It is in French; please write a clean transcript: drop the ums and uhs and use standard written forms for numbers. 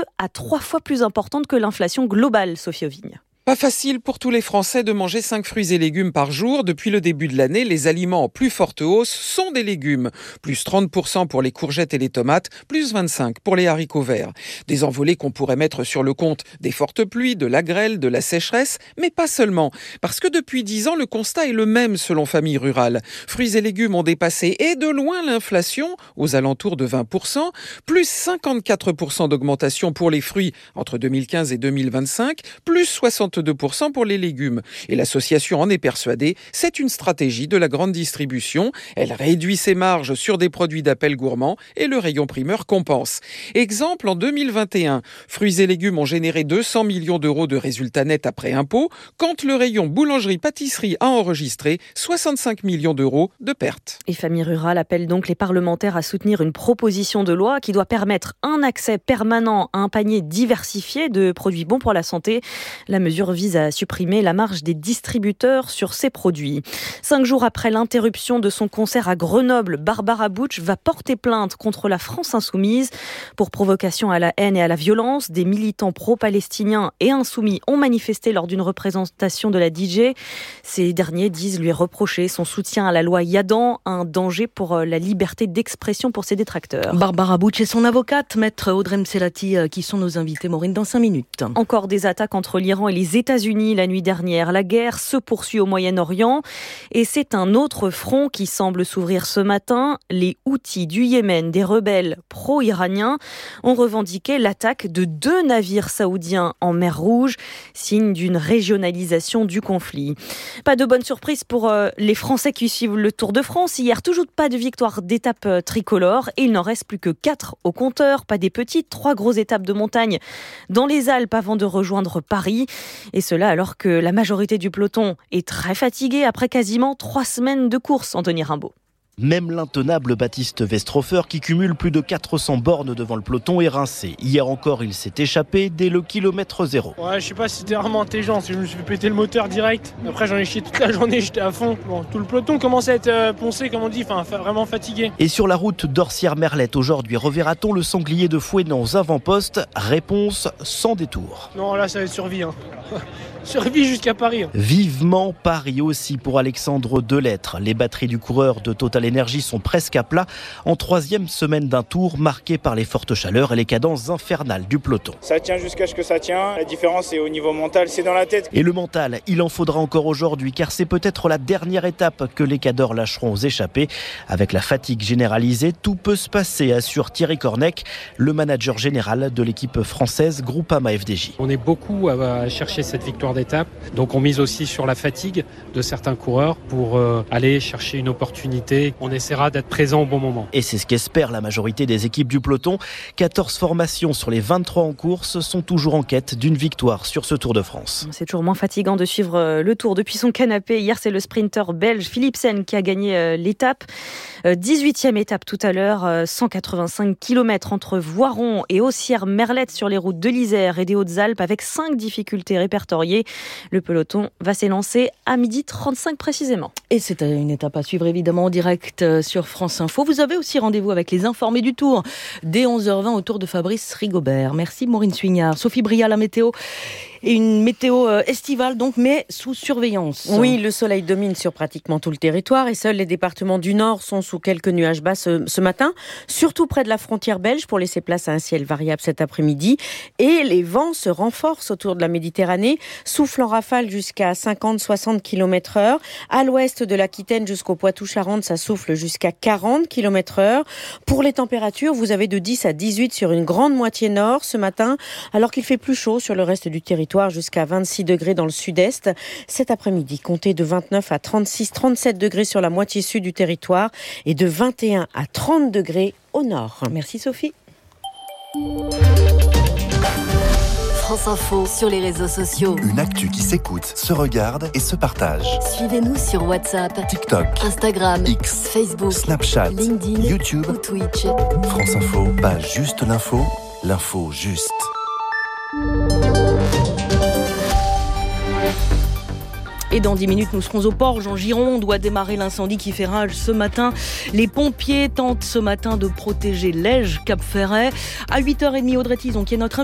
à 3 fois plus importante que l'inflation globale, Sophie Auvigne. Pas facile pour tous les Français de manger 5 fruits et légumes par jour. Depuis le début de l'année, les aliments en plus forte hausse sont des légumes. Plus 30% pour les courgettes et les tomates, plus 25% pour les haricots verts. Des envolées qu'on pourrait mettre sur le compte des fortes pluies, de la grêle, de la sécheresse, mais pas seulement. Parce que depuis 10 ans, le constat est le même selon Famille Rurale. Fruits et légumes ont dépassé et de loin l'inflation, aux alentours de 20%, plus 54% d'augmentation pour les fruits entre 2015 et 2025, plus 62% pour les légumes. Et l'association en est persuadée, c'est une stratégie de la grande distribution. Elle réduit ses marges sur des produits d'appel gourmand et le rayon primeur compense. Exemple, en 2021, fruits et légumes ont généré 200 millions d'euros de résultats nets après impôts, quand le rayon boulangerie-pâtisserie a enregistré 65 millions d'euros de pertes. Et Famille Rurale appelle donc les parlementaires à soutenir une proposition de loi qui doit permettre un accès permanent à un panier diversifié de produits bons pour la santé. La mesure vise à supprimer la marge des distributeurs sur ces produits. 5 jours après l'interruption de son concert à Grenoble, Barbara Bush va porter plainte contre la France insoumise pour provocation à la haine et à la violence. Des militants pro-palestiniens et insoumis ont manifesté lors d'une représentation de la DJ. Ces derniers disent lui reprocher son soutien à la loi Yadan, un danger pour la liberté d'expression pour ses détracteurs. Barbara Bush et son avocate, maître Audrey Mselati, qui sont nos invités. Maureen, dans 5 minutes. Encore des attaques entre l'Iran et les États-Unis la nuit dernière. La guerre se poursuit au Moyen-Orient et c'est un autre front qui semble s'ouvrir ce matin. Les Houthis du Yémen, des rebelles pro-iraniens, ont revendiqué l'attaque de 2 navires saoudiens en mer Rouge, signe d'une régionalisation du conflit. Pas de bonne surprise pour les Français qui suivent le Tour de France. Hier, toujours pas de victoire d'étape tricolore et il n'en reste plus que 4 au compteur. Pas des petites, 3 grosses étapes de montagne dans les Alpes avant de rejoindre Paris. Et cela alors que la majorité du peloton est très fatiguée après quasiment 3 semaines de course, Anthony Rimbaud. Même l'intenable Baptiste Westrofer, qui cumule plus de 400 bornes devant le peloton, est rincé. Hier encore, il s'est échappé dès le kilomètre 0. Ouais, je sais pas si c'était vraiment intelligent, si je me suis fait péter le moteur direct. Après, j'en ai chié toute la journée, j'étais à fond. Bon, tout le peloton commence à être poncé, comme on dit, vraiment fatigué. Et sur la route d'Orsières-Merlette, aujourd'hui, reverra-t-on le sanglier de Fouesnant aux avant-postes? Réponse sans détour. Non, là, ça va être survie. Survie jusqu'à Paris. Vivement Paris aussi pour Alexandre Delettre. Les batteries du coureur de Total Energy sont presque à plat en 3e semaine d'un tour marqué par les fortes chaleurs et les cadences infernales du peloton. Ça tient jusqu'à ce que ça tient. La différence est au niveau mental, c'est dans la tête. Et le mental, il en faudra encore aujourd'hui car c'est peut-être la dernière étape que les cadors lâcheront aux échappés. Avec la fatigue généralisée, tout peut se passer, assure Thierry Cornec, le manager général de l'équipe française Groupama FDJ. On est beaucoup à chercher cette victoire d'étape, donc on mise aussi sur la fatigue de certains coureurs pour aller chercher une opportunité. On essaiera d'être présent au bon moment. Et c'est ce qu'espère la majorité des équipes du peloton. 14 formations sur les 23 en course sont toujours en quête d'une victoire sur ce Tour de France. C'est toujours moins fatigant de suivre le Tour depuis son canapé. Hier, c'est le sprinter belge Philipsen qui a gagné l'étape. 18e étape tout à l'heure, 185 km entre Voiron et Ossières-Merlette sur les routes de l'Isère et des Hautes-Alpes avec 5 difficultés répertoriées. Le peloton va s'élancer à 12h35 précisément. Et c'est une étape à suivre évidemment en direct sur France Info. Vous avez aussi rendez-vous avec les informés du Tour dès 11h20 autour de Fabrice Rigobert. Merci Maureen Suignard. Sophie Bria, la météo. Et une météo estivale donc, mais sous surveillance. Oui, le soleil domine sur pratiquement tout le territoire et seuls les départements du Nord sont sous quelques nuages bas ce matin, surtout près de la frontière belge pour laisser place à un ciel variable cet après-midi. Et les vents se renforcent autour de la Méditerranée, souffle en rafale jusqu'à 50-60 km/h. À l'ouest de l'Aquitaine jusqu'au Poitou-Charentes, ça souffle jusqu'à 40 km/h. Pour les températures, vous avez de 10 à 18 sur une grande moitié nord ce matin, alors qu'il fait plus chaud sur le reste du territoire, jusqu'à 26 degrés dans le sud-est. Cet après-midi, comptez de 29 à 36-37 degrés sur la moitié sud du territoire et de 21 à 30 degrés au nord. Merci Sophie. France Info sur les réseaux sociaux. Une actu qui s'écoute, se regarde et se partage. Suivez-nous sur WhatsApp, TikTok, Instagram, X, Facebook, Snapchat, LinkedIn, YouTube ou Twitch. France Info, pas juste l'info, l'info juste. Et dans 10 minutes, nous serons au Porge, en Gironde, où a démarré l'incendie qui fait rage ce matin. Les pompiers tentent ce matin de protéger l'Ège, Cap Ferret. À 8h30, Audrey Tison, qui est notre